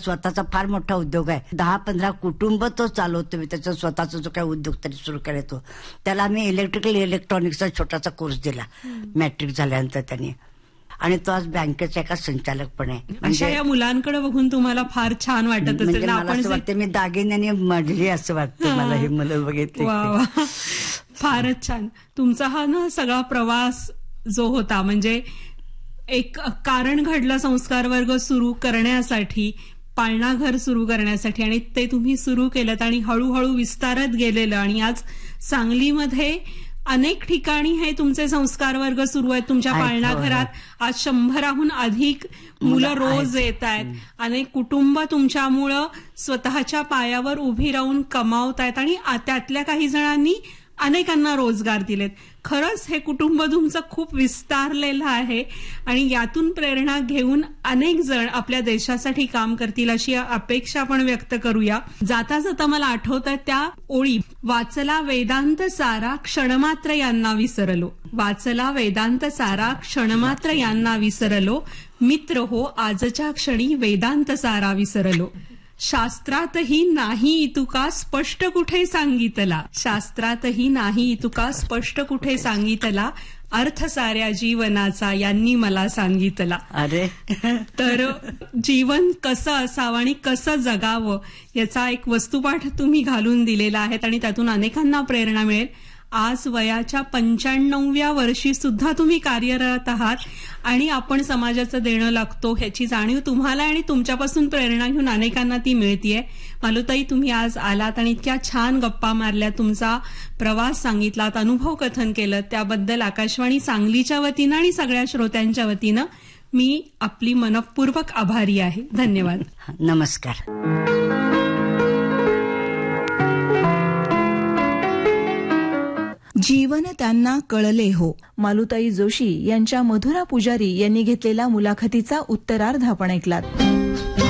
स्वतःचा फार मोठा उद्योग आहे. 10-15 कुटुंब तो चालवतो. मी त्याचा स्वतःचा जो काही उद्योग तरी सुरू करतो त्याला मी इलेक्ट्रॉनिक्सचा छोटासा कोर्स दिला मॅट्रिक झाल्यानंतर त्यांनी. आणि तो आज बँकेचा एका संचालक पण आहे. अशा या मुलांकडे बघून तुम्हाला फार छान वाटत असेल ना? आपण वाटतं मी दागिन्याने मढली असं वाटतं मला हे मुलं बघितली. फारच छान. तुमचा हा ना सगळा प्रवास जो होता म्हणजे एक कारण घडलं संस्कार वर्ग सुरू करण्यासाठी, पाळणाघर सुरू करण्यासाठी, आणि ते तुम्ही सुरू केलं आणि हळूहळू विस्तारत गेलेलं. आणि आज सांगलीमध्ये अनेक ठिकाणी हे तुमचे संस्कार वर्ग सुरू आहेत. तुमच्या पाळणाघरात आज 100हून अधिक मुलं रोज येत आहेत. अनेक कुटुंब तुमच्यामुळं स्वतःच्या पायावर उभी राहून कमावतायत आणि त्यातल्या काही जणांनी अनेकांना रोजगार दिलेत. खरंच हे कुटुंब तुमचं खूप विस्तारलेलं आहे आणि यातून प्रेरणा घेऊन अनेक जण आपल्या देशासाठी काम करतील अशी अपेक्षा आपण व्यक्त करूया. जाता जाता मला आठवत आहे त्या ओळी, वाचला वेदांत सारा क्षणमात्र यांना विसरलो, वाचला वेदांत सारा क्षणमात्र यांना विसरलो, मित्र हो आजच्या क्षणी वेदांत सारा विसरलो. शास्त्रातही नाही इतुका स्पष्ट कुठे सांगितला, शास्त्रातही नाही इतुका स्पष्ट कुठे सांगितला, अर्थ साऱ्या जीवनाचा यांनी मला सांगितला. अरे तर जीवन कसं असावं आणि कसं जगावं याचा एक वस्तुपाठ तुम्ही घालून दिलेला आहे आणि त्यातून अनेकांना प्रेरणा मिळेल. आज वयाच्या 95व्या वर्षी सुद्धा तुम्ही कार्यरत आहात आणि आपण समाजाचं देणं लागतो ह्याची जाणीव तुम्हाला आणि तुमच्यापासून प्रेरणा घेऊन अनेकांना ती मिळतीये. मालूताई, तुम्ही आज आलात आणि इतक्या छान गप्पा मारल्या, तुमचा प्रवास सांगितलात, अनुभव कथन केलं, त्याबद्दल आकाशवाणी सांगलीच्या वतीनं आणि सगळ्या श्रोत्यांच्या वतीनं मी आपली मनःपूर्वक आभारी आहे. धन्यवाद. नमस्कार. जीवन त्यांना कळले हो, मालूताई जोशी यांच्या मधुरा पुजारी यांनी घेतलेला मुलाखतीचा उत्तरार्ध आपण ऐकलात.